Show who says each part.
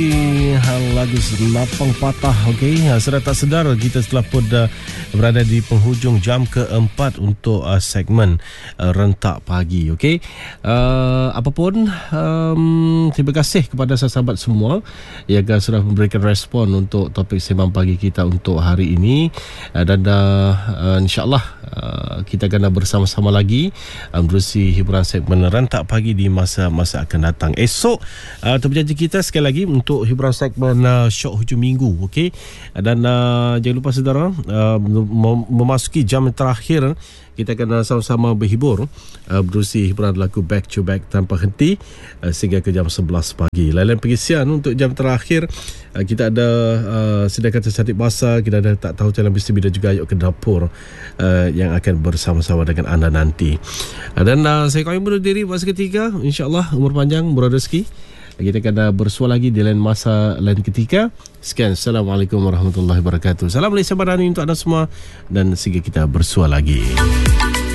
Speaker 1: Lagu Lapang Patah. Okey, sedar tak sedar kita telah pun berada di penghujung jam keempat untuk segmen Rentak Pagi. Okey, apapun terima kasih kepada sahabat semua yang sudah memberikan respon untuk topik sembang pagi kita untuk hari ini, dan insyaAllah kita akan bersama-sama lagi menerusi hiburan segmen Rentak Pagi di masa-masa akan datang. Esok berjanji kita sekali lagi untuk hiburan segmen Syok Hujung Minggu. Okey, dan jangan lupa saudara, memasuki jam terakhir kita akan sama-sama berhibur berusi hiburan lagu back to back tanpa henti sehingga ke jam 11 pagi. Lain-lain pengisian untuk jam terakhir kita ada sediakan secantik bahasa, kita ada tak tahu jalan mesti dan juga Ayuk ke Dapur yang akan bersama-sama dengan anda nanti. Dan saya kau undur diri buat seketika. InsyaAllah umur panjang, murah rezeki. Kita akan bersua lagi di lain masa, lain ketika. Sekian, Assalamualaikum warahmatullahi wabarakatuh. Salam Malaysia Madani untuk anda semua, dan sehingga kita bersua lagi.